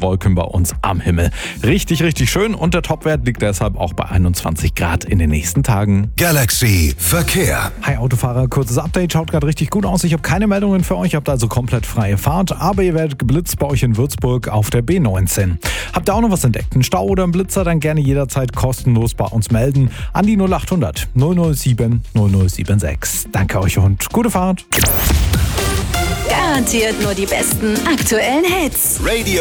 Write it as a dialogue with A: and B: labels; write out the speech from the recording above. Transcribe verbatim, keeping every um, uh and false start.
A: Wolken bei uns am Himmel. Richtig, richtig schön und der Topwert liegt deshalb auch bei einundzwanzig Grad in den nächsten Tagen.
B: Galaxy Verkehr.
A: Hi Autofahrer, kurzes Update, schaut gerade richtig gut aus. Ich habe keine Meldungen für euch, habt also komplett freie Fahrt, aber ihr werdet geblitzt bei euch in Würzburg auf der B neunzehn. Habt ihr auch noch was entdeckt, einen Stau oder einen Blitzer, dann gerne jederzeit kostenlos bei uns melden an die null acht hundert null null sieben null null sieben sechs. Danke euch und gute Fahrt.
C: Garantiert nur die besten aktuellen Hits.
B: Radio